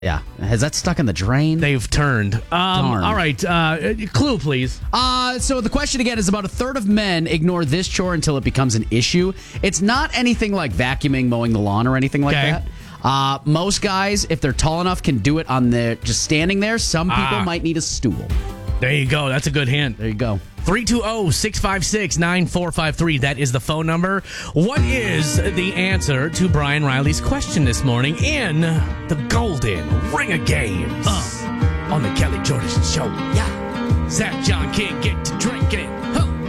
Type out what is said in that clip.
Yeah. Has that stuck in the drain? They've turned. Darn. All right. Clue, please. So the question again is about a third of men ignore this chore until it becomes an issue. It's not anything like vacuuming, mowing the lawn, or anything like Okay. that. Most guys, if they're tall enough, can do it on their just standing there. Some people might need a stool. There you go. That's a good hint. There you go. 320-656-9453. That is the phone number. What is the answer to Brian Riley's question this morning in the Golden Ring of Games on the Kelly Jordan Show? Yeah. Zach John can't get to drinking.